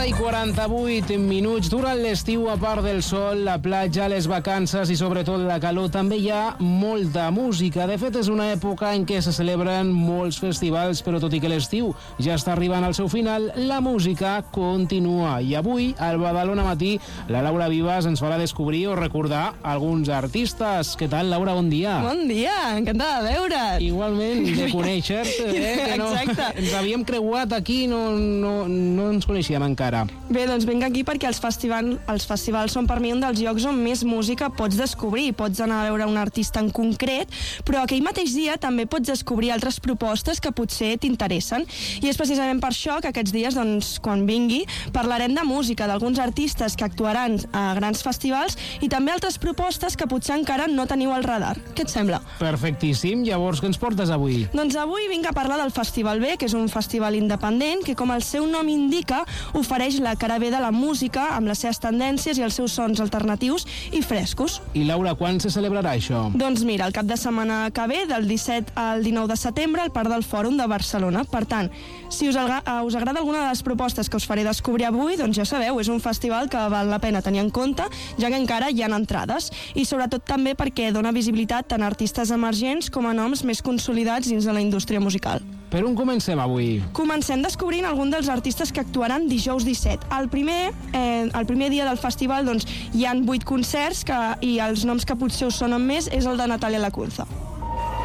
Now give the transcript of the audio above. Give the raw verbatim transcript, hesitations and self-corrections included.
i quaranta-vuit minuts. Durant l'estiu, a part del sol, la platja, les vacances i sobretot la calor, també hi ha molta música. De fet, és una època en què se celebren molts festivals, però tot i que l'estiu ja està arribant al seu final, la música continua. I avui, al Badalona Matí, la Laura Vives ens farà descobrir o recordar alguns artistes. Què tal, Laura? Bon dia. Bon dia, encantada de veure't. Igualment, de conèixer-te, eh? Que no, Exacte. Ens havíem creuat aquí, no, no, no ens coneixíem encara. Bé, doncs vinc aquí perquè els, festival, els festivals són per mi un dels llocs on més música pots descobrir. Pots anar a veure un artista en concret, però aquell mateix dia també pots descobrir altres propostes que potser t'interessen. I és precisament per això que aquests dies, doncs, quan vingui, parlarem de música, d'alguns artistes que actuaran a grans festivals i també altres propostes que potser encara no teniu al radar. Què et sembla? Perfectíssim. Llavors, què ens portes avui? Doncs avui vinc a parlar del Festival B, que és un festival independent que, com el seu nom indica, ofereix la cara B de la música amb les seves tendències i els seus sons alternatius i frescos. I Laura, quan se celebrarà això? Doncs mira, el cap de setmana que ve, del disset al dinou de setembre, al Parc del Fòrum de Barcelona. Per tant, si us, alga, us agrada alguna de les propostes que us faré descobrir avui, doncs ja sabeu, és un festival que val la pena tenir en compte, ja que encara hi ha entrades. I sobretot també perquè dona visibilitat tant a artistes emergents com a noms més consolidats dins de la indústria musical. Per on comencem avui? Comencem descobrint algun dels artistes que actuaran dijous disset. El primer, eh, el primer dia del festival doncs, hi han vuit concerts que, i els noms que potser us sonen més és el de Natàlia Lacunza.